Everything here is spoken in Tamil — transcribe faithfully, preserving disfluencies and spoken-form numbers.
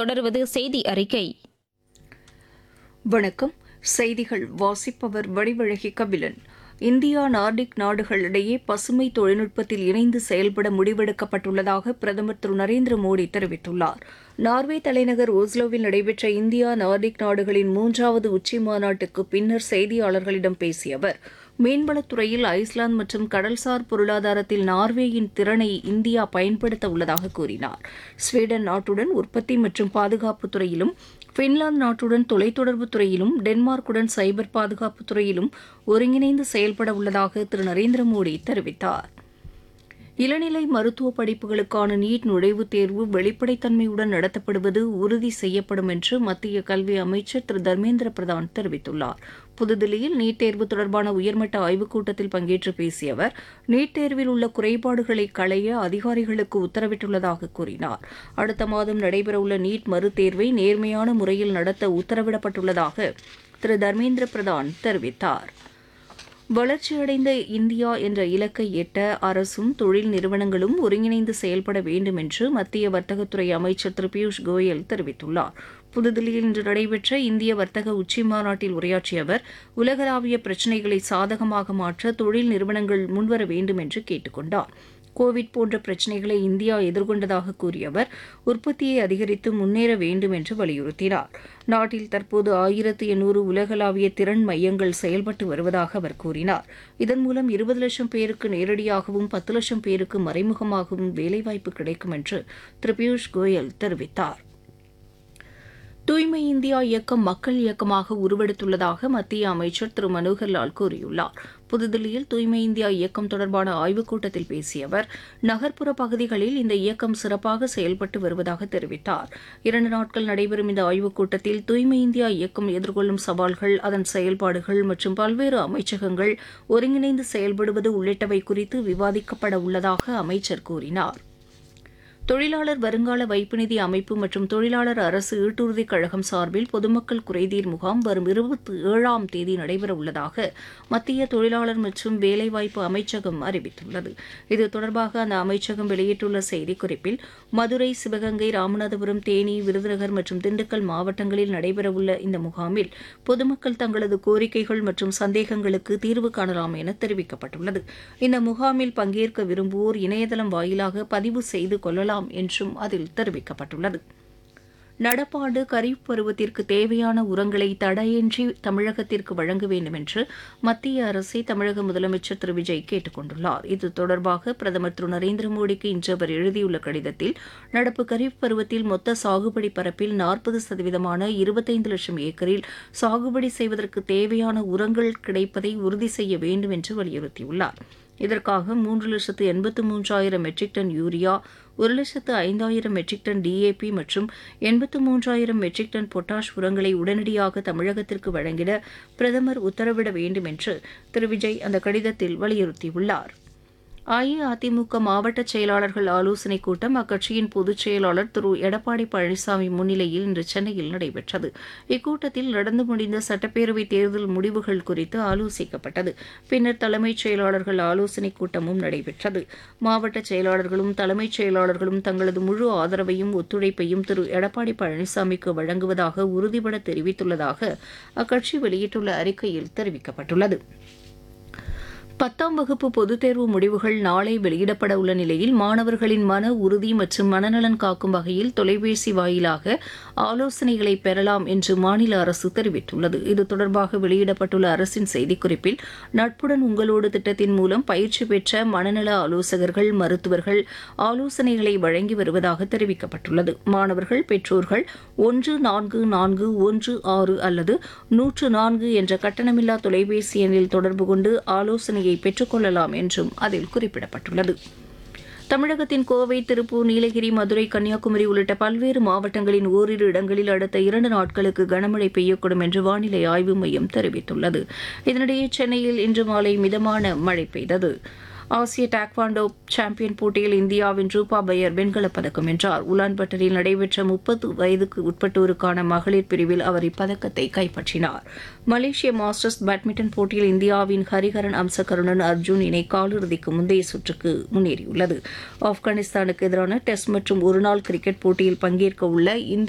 தொடர்வது செய்தி அறிக்கை. வணக்கம். செய்திகள் வாசிப்பவர் வடிவழகி கபிலன். இந்தியா நார்டிக் நாடுகளிடையே பசுமை தொழில்நுட்பத்தில் இணைந்து செயல்பட முடிவெடுக்கப்பட்டுள்ளதாக பிரதமர் திரு நரேந்திர மோடி தெரிவித்துள்ளார். நார்வே தலைநகர் ஓஸ்லோவில் நடைபெற்ற இந்தியா நார்டிக் நாடுகளின் மூன்றாவது உச்சி மாநாட்டுக்கு பின்னர் செய்தியாளர்களிடம் பேசிய அவர், மீன்வளத்துறையில் ஐஸ்லாந்து மற்றும் கடல்சார் பொருளாதாரத்தில் நார்வேயின் திறனை இந்தியா பயன்படுத்த உள்ளதாக கூறினார். ஸ்வீடன் நாட்டுடன் உற்பத்தி மற்றும் பாதுகாப்பு துறையிலும், பின்லாந்து நாட்டுடன் தொலைத்தொடர்பு துறையிலும், டென்மார்க்குடன் சைபர் பாதுகாப்பு துறையிலும் ஒருங்கிணைந்து செயல்பட உள்ளதாக திரு நரேந்திர மோடி தெரிவித்தார். இளநிலை மருத்துவ படிப்புகளுக்கான நீட் நுழைவுத் தேர்வு வெளிப்படைத்தன்மையுடன் நடத்தப்படுவது உறுதி செய்யப்படும் என்று மத்திய கல்வி அமைச்சர் திரு தர்மேந்திர பிரதான் தெரிவித்துள்ளார். புதுதில்லியில் நீட் தேர்வு தொடர்பான உயர்மட்ட ஆய்வுக் கூட்டத்தில் பங்கேற்று பேசிய அவர், நீட் தேர்வில் உள்ள குறைபாடுகளை களைய அதிகாரிகளுக்கு உத்தரவிட்டுள்ளதாக கூறினார். அடுத்த மாதம் நடைபெறவுள்ள நீட் மறுதேர்வை நேர்மையான முறையில் நடத்த உத்தரவிடப்பட்டுள்ளதாக திரு தர்மேந்திர பிரதான் தெரிவித்தார். வளர்ச்சியடைந்த இந்தியா என்ற இலக்கை எட்ட அரசும் தொழில் நிறுவனங்களும் ஒருங்கிணைந்து செயல்பட வேண்டும் என்று மத்திய வர்த்தகத்துறை அமைச்சர் திரு பியூஷ் கோயல் தெரிவித்துள்ளார். புதுதில்லியில் இன்று நடைபெற்ற இந்திய வர்த்தக உச்சி மாநாட்டில் உரையாற்றிய அவர், உலகளாவிய பிரச்சினைகளை சாதகமாக மாற்ற தொழில் நிறுவனங்கள் முன்வர வேண்டும் என்று கேட்டுக் கொண்டார். கோவிட் போன்ற பிரச்சினைகளை இந்தியா எதிர்கொண்டதாக கூறிய அவர், உற்பத்தியை அதிகரித்து முன்னேற வேண்டும் என்று வலியுறுத்தினார். நாட்டில் தற்போது ஆயிரத்து எண்ணூறு உலகளாவிய திறன் மையங்கள் செயல்பட்டு வருவதாக அவர் கூறினார். இதன் மூலம் இருபது லட்சம் பேருக்கு நேரடியாகவும் பத்து லட்சம் பேருக்கு மறைமுகமாகவும் வேலைவாய்ப்பு கிடைக்கும் என்று திரு பியூஷ் கோயல் தெரிவித்தார். தூய்மை இந்தியா இயக்கம் மக்கள் இயக்கமாக உருவெடுத்துள்ளதாக மத்திய அமைச்சர் திரு மனோகர் லால் கூறியுள்ளார். புதுதில்லியில் தூய்மை இந்தியா இயக்கம் தொடர்பான ஆய்வுக் கூட்டத்தில் பேசிய அவர், நகர்ப்புற பகுதிகளில் இந்த இயக்கம் சிறப்பாக செயல்பட்டு வருவதாக தெரிவித்தார். இரண்டு நாட்கள் நடைபெறும் இந்த ஆய்வுக் கூட்டத்தில் தூய்மை இந்தியா இயக்கம் எதிர்கொள்ளும் சவால்கள், அதன் செயல்பாடுகள் மற்றும் பல்வேறு அமைச்சகங்கள் ஒருங்கிணைந்து செயல்படுவது உள்ளிட்டவை குறித்து விவாதிக்கப்பட உள்ளதாக அமைச்சர் கூறினார். தொழிலாளர் வருங்கால வைப்பு நிதி அமைப்பு மற்றும் தொழிலாளர் அரசு ஈட்டுறுதிக் கழகம் சார்பில் பொதுமக்கள் குறைதீர் முகாம் வரும் இருபத்தி ஏழாம் தேதி நடைபெற உள்ளதாக மத்திய தொழிலாளர் மற்றும் வேலைவாய்ப்பு அமைச்சகம் அறிவித்துள்ளது. இது தொடர்பாக அந்த அமைச்சகம் வெளியிட்டுள்ள செய்திக்குறிப்பில், மதுரை, சிவகங்கை, ராமநாதபுரம், தேனி, விருதுநகர் மற்றும் திண்டுக்கல் மாவட்டங்களில் நடைபெறவுள்ள இந்த முகாமில் பொதுமக்கள் தங்களது கோரிக்கைகள் மற்றும் சந்தேகங்களுக்கு தீர்வு காணலாம் என தெரிவிக்கப்பட்டுள்ளது. இந்த முகாமில் பங்கேற்க விரும்புவோர் இணையதளம் வாயிலாக பதிவு செய்து கொள்ளலாம் என்றும் அதில் தெரிவிக்கப்பட்டுள்ளது. நடப்பாண்டு கரீப் பருவத்திற்கு தேவையான உரங்களை தடையின்றி தமிழகத்திற்கு வழங்க வேண்டும் என்று மத்திய அரசை தமிழக முதலமைச்சர் திரு விஜய் கேட்டுக் கொண்டுள்ளார். இது தொடர்பாக பிரதமர் திரு நரேந்திர மோடிக்கு இன்று அவர் எழுதியுள்ள கடிதத்தில், நடப்பு கரீப் பருவத்தில் மொத்த சாகுபடி பரப்பில் நாற்பது சதவீதமான இருபத்தைந்து லட்சம் ஏக்கரில் சாகுபடி செய்வதற்கு தேவையான உரங்கள் கிடைப்பதை உறுதி செய்ய வேண்டும் என்று வலியுறுத்தியுள்ளார். இதற்காக மூன்று லட்சத்து எண்பத்து மூன்றாயிரம் மெட்ரிக் டன் யூரியா, ஒரு லட்சத்து ஐந்தாயிரம் மெட்ரிக் டன் டிஏபி மற்றும் எண்பத்து மூன்றாயிரம் மெட்ரிக் டன் பொட்டாஷ் உரங்களை உடனடியாக தமிழகத்திற்கு வழங்கிட பிரதமர் உத்தரவிட வேண்டும் என்று திரு விஜய் அந்த கடிதத்தில் வலியுறுத்தியுள்ளார். அஇஅதிமுக மாவட்ட செயலாளர்கள் ஆலோசனைக் கூட்டம் அக்கட்சியின் பொதுச் செயலாளர் திரு எடப்பாடி பழனிசாமி முன்னிலையில் இன்று சென்னையில் நடைபெற்றது. இக்கூட்டத்தில் நடந்து முடிந்த சட்டப்பேரவைத் தேர்தல் முடிவுகள் குறித்து ஆலோசிக்கப்பட்டது. பின்னர் தலைமைச் செயலாளர்கள் ஆலோசனைக் கூட்டமும் நடைபெற்றது. மாவட்ட செயலாளர்களும் தலைமைச் செயலாளர்களும் தங்களது முழு ஆதரவையும் ஒத்துழைப்பையும் திரு எடப்பாடி பழனிசாமிக்கு வழங்குவதாக உறுதிபட தெரிவித்துள்ளதாக அக்கட்சி வெளியிட்டுள்ள அறிக்கையில் தெரிவிக்கப்பட்டுள்ளது. பத்தாம் வகுப்பு பொதுத் தேர்வு முடிவுகள் நாளை வெளியிடப்பட உள்ள நிலையில், மாணவர்களின் மன உறுதி மற்றும் மனநலன் காக்கும் வகையில் தொலைபேசி வாயிலாக ஆலோசனைகளை பெறலாம் என்று மாநில அரசு தெரிவித்துள்ளது. இது தொடர்பாக வெளியிடப்பட்டுள்ள அரசின் செய்திக்குறிப்பில், நட்புடன் உங்களோடு திட்டத்தின் மூலம் பயிற்சி பெற்ற மனநல ஆலோசகர்கள், மருத்துவர்கள் ஆலோசனைகளை வழங்கி வருவதாக தெரிவிக்கப்பட்டுள்ளது. மாணவர்கள், பெற்றோர்கள் ஒன்று நான்கு நான்கு ஒன்று ஆறு அல்லது நூற்று நான்கு என்ற கட்டணமில்லா தொலைபேசி எண்ணில் தொடர்பு கொண்டு ஆலோசனையை பெற்றுக் கொள்ளலாம் என்றும் அதில் குறிப்பிடப்பட்டுள்ளது. தமிழகத்தின் கோவை, திருப்பூர், நீலகிரி, மதுரை, கன்னியாகுமரி உள்ளிட்ட பல்வேறு மாவட்டங்களின் ஓரிரு இடங்களில் அடுத்த இரண்டு நாட்களுக்கு கனமழை பெய்யக்கூடும் என்று வானிலை ஆய்வு மையம் தெரிவித்துள்ளது. இதனிடையே சென்னையில் இன்று மாலை மிதமான மழை பெய்தது. ஆசிய டாக்வாண்டோ சாம்பியன் போட்டியில் இந்தியாவின் ரூபா பையர் வெண்கலப் பதக்கம் வென்றார். உலான்பட்டரில் நடைபெற்ற முப்பது வயதுக்கு உட்பட்டோருக்கான மகளிர் பிரிவில் அவர் இப்பதக்கத்தை கைப்பற்றினார். மலேசிய மாஸ்டர்ஸ் பேட்மிண்டன் போட்டியில் இந்தியாவின் ஹரிஹரன் அம்சகருணன் அர்ஜுன் இணை காலிறுதிக்கு முந்தைய சுற்றுக்கு முன்னேறியுள்ளது. ஆப்கானிஸ்தானுக்கு எதிரான டெஸ்ட் மற்றும் ஒருநாள் கிரிக்கெட் போட்டியில் பங்கேற்க உள்ள இந்திய